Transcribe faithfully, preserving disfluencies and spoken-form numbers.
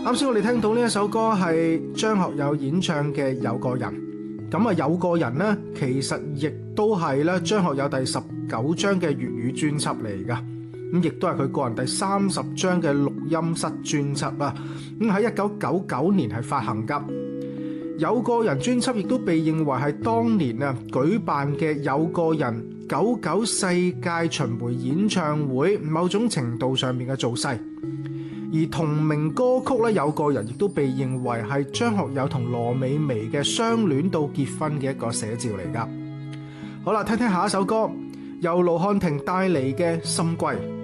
啱先我哋聽到呢一首歌係張學友演唱嘅《有個人》，咁啊有個人呢，其實亦都係咧張學友第十九張嘅粵語專輯嚟噶，咁亦都係佢個人第三十張嘅錄音室專輯啊，咁喺一九九九年係發行噶。有個人專輯亦都被認為係當年啊舉辦嘅有個人九九世界巡迴演唱會某種程度上面嘅造勢。而同名歌曲咧，有個人亦都被認為係張學友同羅美薇嘅相戀到結婚嘅一個寫照嚟噶。好啦，聽聽下一首歌，由盧瀚霆帶嚟嘅《心歸》。